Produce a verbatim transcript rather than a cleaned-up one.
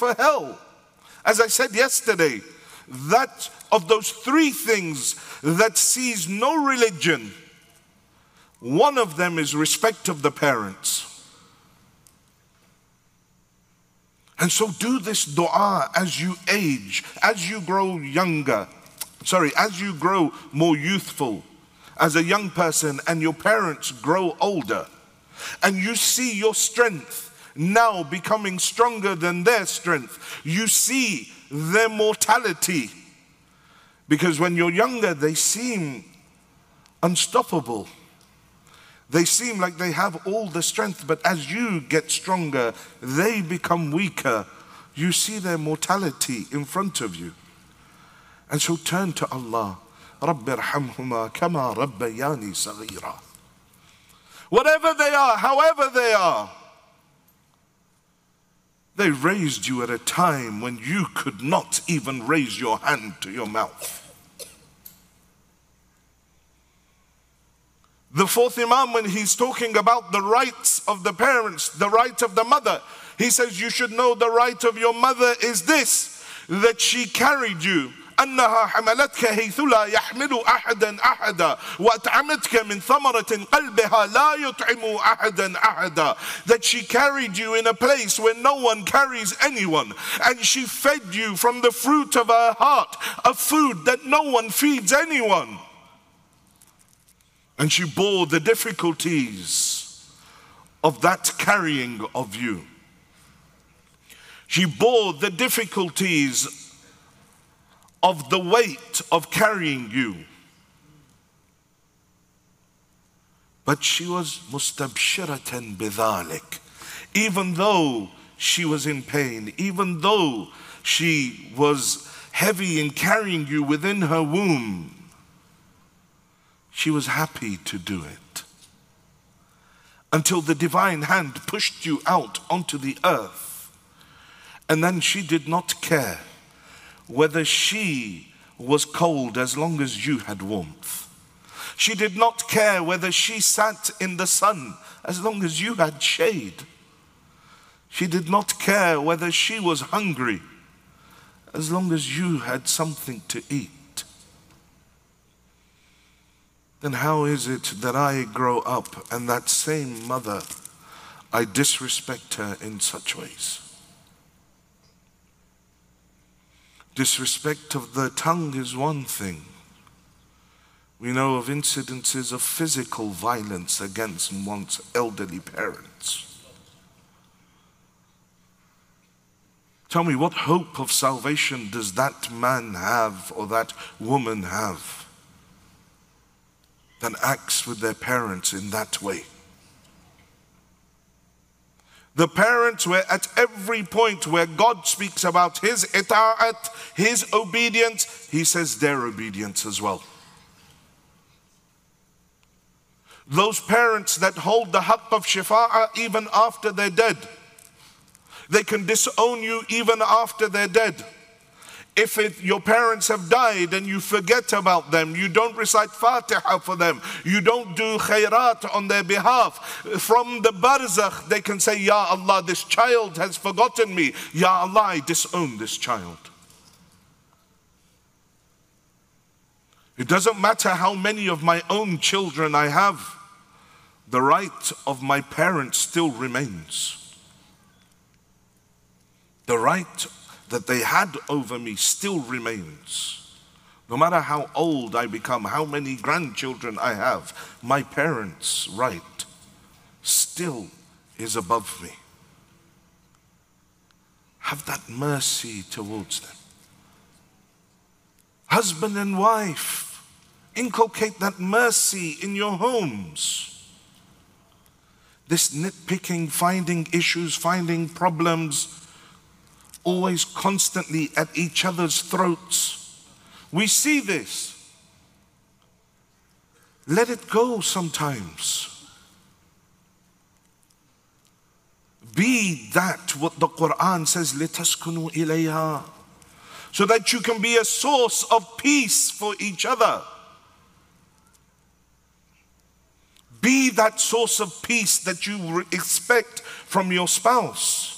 for hell. As I said yesterday, that of those three things that sees no religion, one of them is respect of the parents. And so do this dua as you age, as you grow younger, sorry, as you grow more youthful, as a young person, and your parents grow older, and you see your strength now becoming stronger than their strength. You see their mortality. Because when you're younger, they seem unstoppable. They seem like they have all the strength, but as you get stronger, they become weaker. You see their mortality in front of you. And so turn to Allah. رَبِّ ارْحَمْهُمَا كَمَا رَبَّيَانِي صَغِيرًا. Whatever they are, however they are, they raised you at a time when you could not even raise your hand to your mouth. The fourth Imam, when he's talking about the rights of the parents, the right of the mother, he says you should know the right of your mother is this, that she carried you. أنها حملتك حيث لا يحمل أحدا أحدا وأطعمتك من ثمرة قلبها لا يطعم أحدا أحدا. That she carried you in a place where no one carries anyone, and she fed you from the fruit of her heart, a food that no one feeds anyone. And she bore the difficulties of that carrying of you. She bore the difficulties of the weight of carrying you. But she was mustabshiratan bidhalik. Even though she was in pain, even though she was heavy in carrying you within her womb, she was happy to do it. Until the divine hand pushed you out onto the earth. And then she did not care whether she was cold as long as you had warmth. She did not care whether she sat in the sun as long as you had shade. She did not care whether she was hungry as long as you had something to eat. Then how is it that I grow up and that same mother, I disrespect her in such ways? Disrespect of the tongue is one thing. We know of incidences of physical violence against one's elderly parents. Tell me, what hope of salvation does that man have or that woman have that acts with their parents in that way? The parents were at every point where God speaks about his ita'at, his obedience, he says their obedience as well. Those parents that hold the haqq of shafa'ah even after they're dead. They can disown you even after they're dead. If it, your parents have died and you forget about them, you don't recite Fatiha for them, you don't do khairat on their behalf, from the barzakh they can say, Ya Allah, this child has forgotten me. Ya Allah, I disown this child. It doesn't matter how many of my own children I have, the right of my parents still remains. The right that they had over me still remains. No matter how old I become, how many grandchildren I have, my parents' right still is above me. Have that mercy towards them. Husband and wife, inculcate that mercy in your homes. This nitpicking, finding issues, finding problems, always constantly at each other's throats. We see this. Let it go sometimes. Be that what the Quran says, لِتَسْكُنُوا إِلَيْهَا, so that you can be a source of peace for each other. Be that source of peace that you expect from your spouse.